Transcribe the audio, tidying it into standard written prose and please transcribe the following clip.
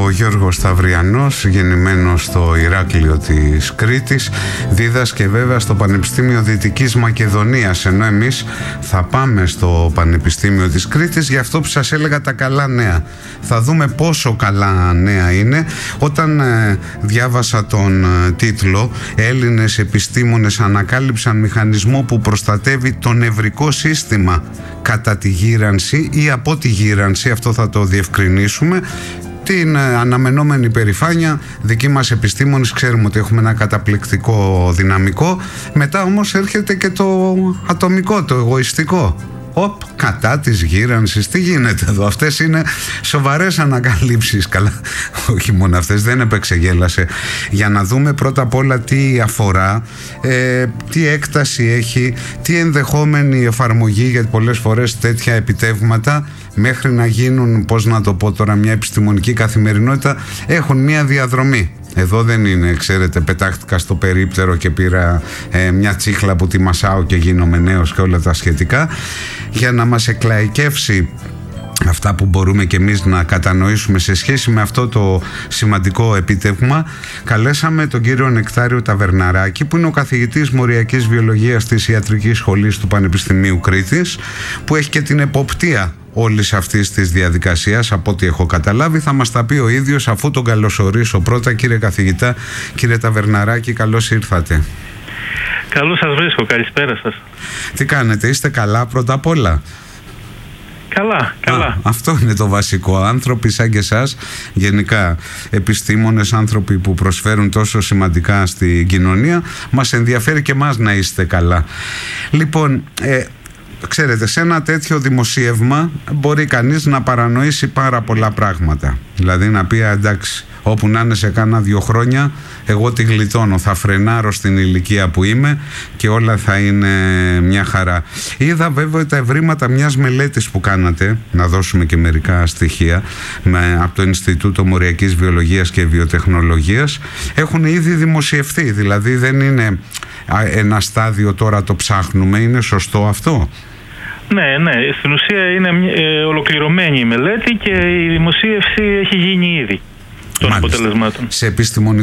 ο Γιώργος Σταυριανός, γεννημένος στο Ηράκλειο της Κρήτης, δίδασκε βέβαια στο Πανεπιστήμιο Δυτικής Μακεδονίας, ενώ εμείς θα πάμε στο Πανεπιστήμιο της Κρήτης. Γι' αυτό που σας έλεγα τα καλά νέα. Θα δούμε πόσο καλά νέα είναι. Όταν διάβασα τον τίτλο «Έλληνες επιστήμονες ανακάλυψαν μηχανισμό που προστατεύει το νευρικό σύστημα κατά τη γύρανση ή από τη γύρανση», αυτό θα το διευκρινίσουμε, την αναμενόμενη περηφάνεια. Δικοί μας επιστήμονες ξέρουμε ότι έχουμε ένα καταπληκτικό δυναμικό. Μετά όμως έρχεται και το ατομικό, το εγωιστικό. Κατά της γύρανσης, τι γίνεται εδώ? Αυτές είναι σοβαρές ανακαλύψεις. Καλά, όχι μόνο αυτές, δεν επεξεγέλασε. Για να δούμε πρώτα απ' όλα τι αφορά, τι έκταση έχει, τι ενδεχόμενη εφαρμογή, γιατί πολλές φορές τέτοια επιτεύγματα μέχρι να γίνουν, πώς να το πω τώρα, μια επιστημονική καθημερινότητα, έχουν μια διαδρομή. Εδώ δεν είναι, ξέρετε, πετάχτηκα στο περίπτερο και πήρα μια τσίχλα που τη μασάω και γίνομαι νέος και όλα τα σχετικά. Για να μας εκλαϊκεύσει αυτά που μπορούμε και εμείς να κατανοήσουμε σε σχέση με αυτό το σημαντικό επίτευγμα, καλέσαμε τον κύριο Νεκτάριο Ταβερναράκη, που είναι ο καθηγητής μοριακής βιολογίας της Ιατρικής Σχολής του Πανεπιστημίου Κρήτης, που έχει και την εποπτεία όλης αυτής της διαδικασίας, από ό,τι έχω καταλάβει. Θα μας τα πει ο ίδιος, αφού τον καλωσορίσω πρώτα. Κύριε καθηγητά, κύριε Ταβερναράκη, καλώς ήρθατε. Καλώς σας βρίσκω, καλησπέρα σας. Τι κάνετε, είστε καλά πρώτα απ' όλα? Καλά. Αυτό είναι το βασικό. Άνθρωποι σαν και εσάς, γενικά επιστήμονες, άνθρωποι που προσφέρουν τόσο σημαντικά στην κοινωνία, μας ενδιαφέρει και εμάς να είστε καλά. Λοιπόν, ξέρετε, σε ένα τέτοιο δημοσίευμα μπορεί κανείς να παρανοήσει πάρα πολλά πράγματα. Δηλαδή να πει, εντάξει, όπου να είναι σε κάνα 2 χρόνια, εγώ τη γλιτώνω, θα φρενάρω στην ηλικία που είμαι και όλα θα είναι μια χαρά. Είδα βέβαια τα ευρήματα μιας μελέτης που κάνατε, να δώσουμε και μερικά στοιχεία, από το Ινστιτούτο Μοριακής Βιολογίας και Βιοτεχνολογίας. Έχουν ήδη δημοσιευθεί, δηλαδή δεν είναι ένα στάδιο τώρα το ψάχνουμε. Είναι σωστό αυτό? Ναι, στην ουσία είναι ολοκληρωμένη η μελέτη και η δημοσίευση έχει γίνει ήδη των αποτελεσμάτων. Σε επιστημονικό